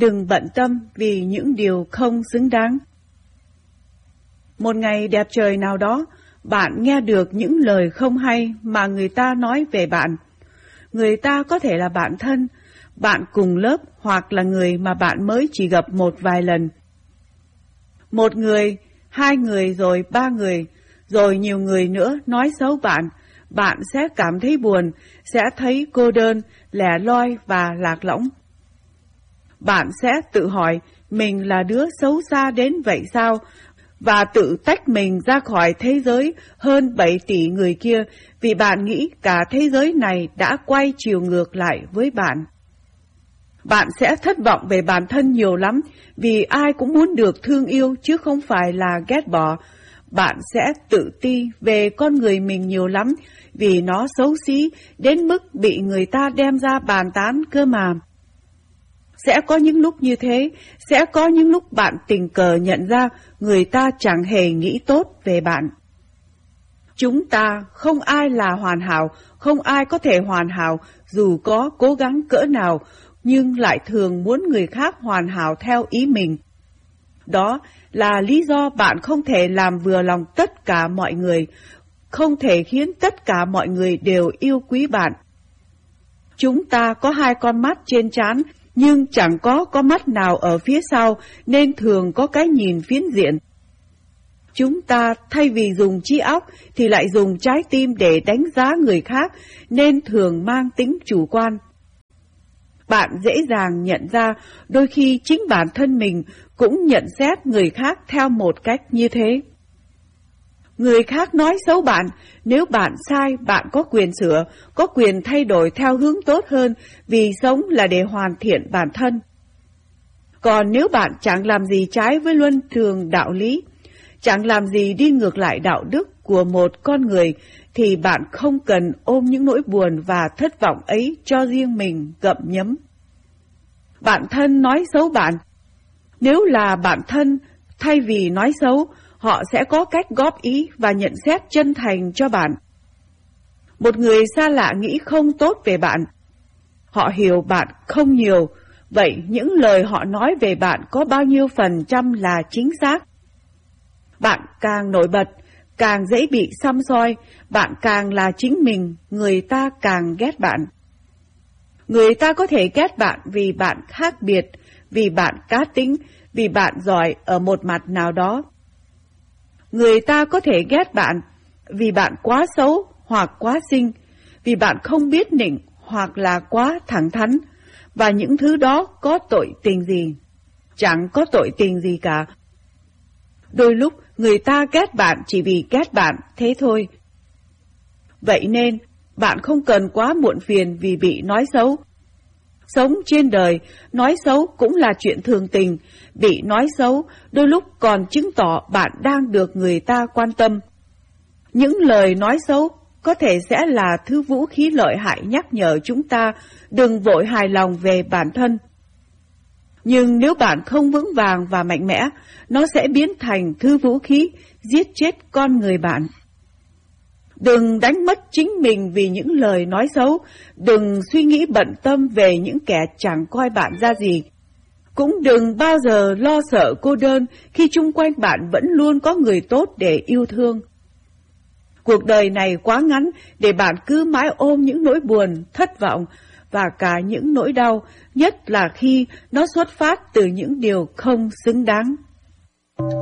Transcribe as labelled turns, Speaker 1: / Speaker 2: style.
Speaker 1: đừng bận tâm vì những điều không xứng đáng. Một ngày đẹp trời nào đó, bạn nghe được những lời không hay mà người ta nói về bạn. Người ta có thể là bạn thân, bạn cùng lớp hoặc là người mà bạn mới chỉ gặp một vài lần. Một người, 2 người rồi 3 người, rồi nhiều người nữa nói xấu bạn. Bạn sẽ cảm thấy buồn, sẽ thấy cô đơn, lẻ loi và lạc lõng. Bạn sẽ tự hỏi mình là đứa xấu xa đến vậy sao, và tự tách mình ra khỏi thế giới hơn 7 tỷ người kia vì bạn nghĩ cả thế giới này đã quay chiều ngược lại với bạn. Bạn sẽ thất vọng về bản thân nhiều lắm vì ai cũng muốn được thương yêu chứ không phải là ghét bỏ. Bạn sẽ tự ti về con người mình nhiều lắm vì nó xấu xí đến mức bị người ta đem ra bàn tán cơ mà. Sẽ có những lúc như thế, sẽ có những lúc bạn tình cờ nhận ra người ta chẳng hề nghĩ tốt về bạn. Chúng ta không ai là hoàn hảo, không ai có thể hoàn hảo dù có cố gắng cỡ nào, nhưng lại thường muốn người khác hoàn hảo theo ý mình. Đó là lý do bạn không thể làm vừa lòng tất cả mọi người, không thể khiến tất cả mọi người đều yêu quý bạn. Chúng ta có 2 con mắt trên trán, nhưng chẳng có con mắt nào ở phía sau, nên thường có cái nhìn phiến diện. Chúng ta thay vì dùng trí óc thì lại dùng trái tim để đánh giá người khác, nên thường mang tính chủ quan. Bạn dễ dàng nhận ra đôi khi chính bản thân mình cũng nhận xét người khác theo một cách như thế. Người khác nói xấu bạn, nếu bạn sai, bạn có quyền sửa, có quyền thay đổi theo hướng tốt hơn, vì sống là để hoàn thiện bản thân. Còn nếu bạn chẳng làm gì trái với luân thường đạo lý, chẳng làm gì đi ngược lại đạo đức của một con người, thì bạn không cần ôm những nỗi buồn và thất vọng ấy cho riêng mình gặm nhấm. Bạn thân nói xấu bạn. Nếu là bạn thân, thay vì nói xấu, họ sẽ có cách góp ý và nhận xét chân thành cho bạn. Một người xa lạ nghĩ không tốt về bạn. Họ hiểu bạn không nhiều, vậy những lời họ nói về bạn có bao nhiêu phần trăm là chính xác? Bạn càng nổi bật, càng dễ bị săm soi, bạn càng là chính mình, người ta càng ghét bạn. Người ta có thể ghét bạn vì bạn khác biệt, vì bạn cá tính, vì bạn giỏi ở một mặt nào đó. Người ta có thể ghét bạn vì bạn quá xấu hoặc quá xinh, vì bạn không biết nịnh hoặc là quá thẳng thắn, và những thứ đó có tội tình gì? Chẳng có tội tình gì cả. Đôi lúc người ta ghét bạn chỉ vì ghét bạn, thế thôi. Vậy nên, bạn không cần quá muộn phiền vì bị nói xấu. Sống trên đời, nói xấu cũng là chuyện thường tình. Bị nói xấu đôi lúc còn chứng tỏ bạn đang được người ta quan tâm. Những lời nói xấu có thể sẽ là thứ vũ khí lợi hại nhắc nhở chúng ta đừng vội hài lòng về bản thân. Nhưng nếu bạn không vững vàng và mạnh mẽ, nó sẽ biến thành thứ vũ khí giết chết con người bạn. Đừng đánh mất chính mình vì những lời nói xấu, đừng suy nghĩ bận tâm về những kẻ chẳng coi bạn ra gì. Cũng đừng bao giờ lo sợ cô đơn khi chung quanh bạn vẫn luôn có người tốt để yêu thương. Cuộc đời này quá ngắn để bạn cứ mãi ôm những nỗi buồn, thất vọng và cả những nỗi đau, nhất là khi nó xuất phát từ những điều không xứng đáng.